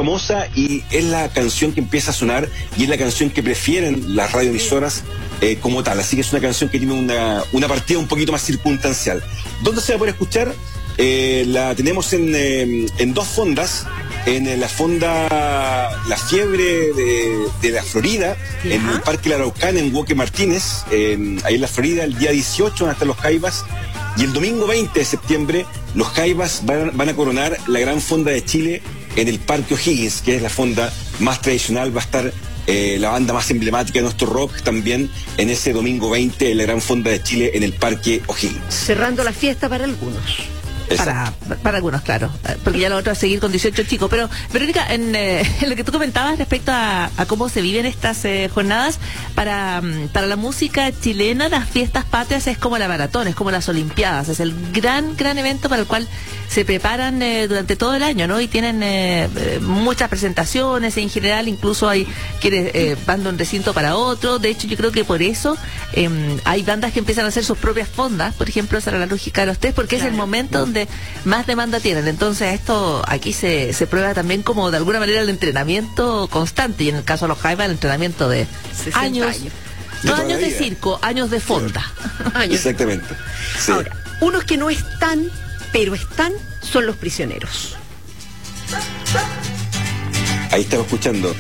famosa y es la canción que empieza a sonar y es la canción que prefieren las radioemisoras como tal. Así que es una canción que tiene una partida un poquito más circunstancial. ¿Dónde se va a poder escuchar? La tenemos en dos fondas. En la fonda La Fiebre de la Florida, en el Parque La Araucana, en Huoque Martínez, ahí en la Florida, el día 18 van a estar los Jaivas. Y el domingo 20 de septiembre, los Jaivas van a coronar la gran fonda de Chile en el Parque O'Higgins, que es la fonda más tradicional. Va a estar la banda más emblemática de nuestro rock también en ese domingo 20 en la gran fonda de Chile en el Parque O'Higgins. Cerrando la fiesta para algunos. Para algunos, claro, porque ya lo otro es seguir con 18 chicos. Pero, Verónica, en lo que tú comentabas respecto a cómo se viven estas jornadas, para la música chilena, las fiestas patrias es como la maratón, es como las Olimpiadas, es el gran evento para el cual se preparan durante todo el año, ¿no? Y tienen muchas presentaciones, en general incluso hay quienes van de un recinto para otro. De hecho, yo creo que por eso hay bandas que empiezan a hacer sus propias fondas, por ejemplo, esa era la lógica de los tres, porque es el momento donde más demanda tienen. Entonces esto aquí se prueba también como de alguna manera el entrenamiento constante, y en el caso de los Jaivas el entrenamiento de años. No años de circo, años de fonda. Años. Exactamente. Sí. Ahora, unos que no están, pero están, son Los Prisioneros. Ahí estamos escuchando.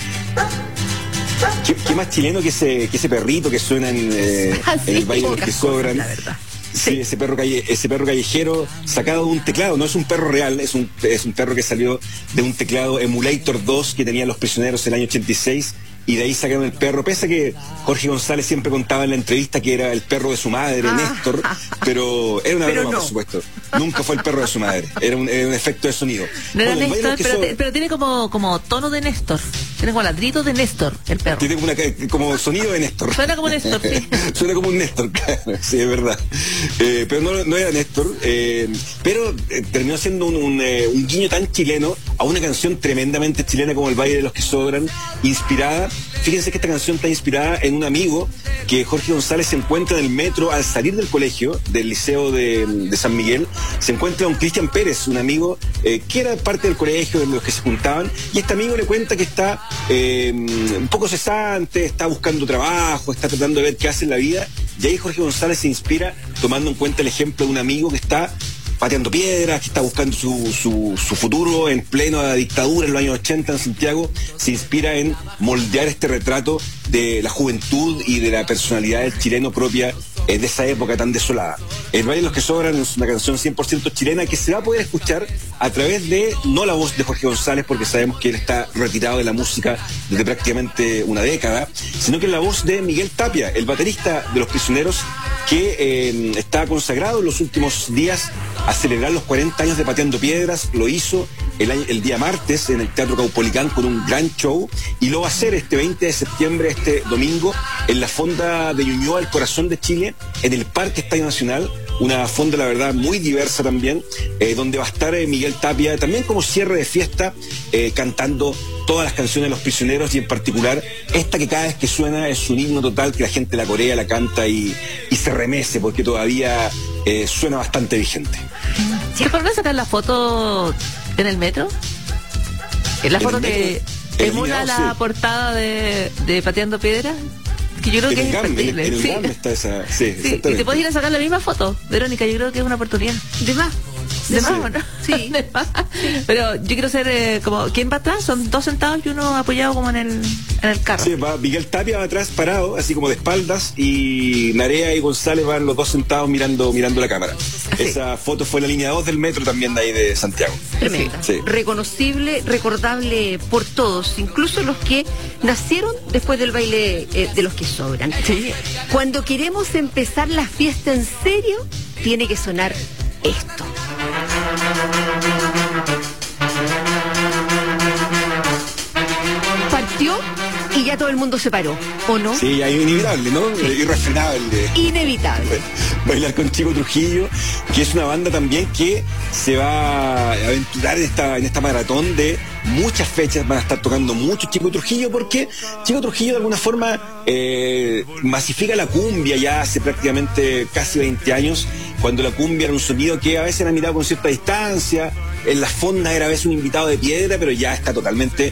¿Qué más chileno que ese perrito que suena en el baile de los que sobran? La verdad. Sí, ese perro callejero sacado de un teclado, no es un perro real, es un perro que salió de un teclado Emulator 2 que tenían Los Prisioneros en el año 86, y de ahí sacaron el perro, pese a que Jorge González siempre contaba en la entrevista que era el perro de su madre, Néstor, pero era una broma, por supuesto. Nunca fue el perro de su madre, era un efecto de sonido. No era Néstor, pero tiene como tono de Néstor, tiene como ladrido de Néstor, el perro. Tiene como sonido de Néstor. Suena como Néstor, sí. Suena como un Néstor, claro, sí, es verdad. Pero no era Néstor, pero terminó siendo un guiño tan chileno a una canción tremendamente chilena como El Baile de los que Sobran, inspirada. Fíjense que esta canción está inspirada en un amigo que Jorge González se encuentra en el metro al salir del colegio, del liceo de San Miguel. Se encuentra con Cristian Pérez, un amigo que era parte del colegio, de los que se juntaban, y este amigo le cuenta que está un poco cesante, está buscando trabajo, está tratando de ver qué hace en la vida, y ahí Jorge González se inspira tomando en cuenta el ejemplo de un amigo que está pateando piedras, que está buscando su futuro en plena dictadura en los años 80 en Santiago. Se inspira en moldear este retrato de la juventud y de la personalidad del chileno propia de esa época tan desolada. El Baile de los que Sobran es una canción 100% chilena que se va a poder escuchar a través de, no la voz de Jorge González, porque sabemos que él está retirado de la música desde prácticamente una década, sino que la voz de Miguel Tapia, el baterista de Los Prisioneros, que está consagrado en los últimos días a celebrar los 40 años de Pateando Piedras. Lo hizo el día martes en el Teatro Caupolicán con un gran show, y lo va a hacer este 20 de septiembre, este domingo, en la fonda de Ñuñoa, el corazón de Chile, en el Parque Estadio Nacional, una fonda, la verdad, muy diversa también, donde va a estar Miguel Tapia, también como cierre de fiesta, cantando todas las canciones de Los Prisioneros, y en particular esta que cada vez que suena es un himno total, que la gente la corea, la canta y se remece, porque todavía suena bastante vigente. ¿Sí podrás sacar la foto en el metro? ¿Es la foto que emula la portada de Pateando Piedras? Que yo creo que es imperdible. En el GAM está esa. Sí, y te puedes ir a sacar la misma foto, Verónica. Yo creo que es una oportunidad. ¿De más? ¿De más o no? Sí. ¿De más? Pero yo quiero ser como. ¿Quién va atrás? Son dos sentados y uno apoyado como en el carro. Sí, va Miguel Tapia va atrás parado, así como de espaldas, y Narea y González van los dos sentados mirando la cámara. Sí. Esa foto fue la línea 2 del metro también de ahí de Santiago. Tremenda. Sí. Reconocible, recordable por todos, incluso los que nacieron después del Baile de los que Sobran. Sí. Cuando queremos empezar la fiesta en serio, tiene que sonar esto. Partió y ya todo el mundo se paró, ¿o no? Sí, hay inevitable, ¿no? Sí. Irrefrenable. Inevitable. Bailar con Chico Trujillo, que es una banda también que se va a aventurar en esta maratón de muchas fechas. Van a estar tocando mucho Chico Trujillo, porque Chico Trujillo de alguna forma masifica la cumbia ya hace prácticamente casi 20 años, cuando la cumbia era un sonido que a veces era mirado con cierta distancia. En la fonda era a veces un invitado de piedra, pero ya está totalmente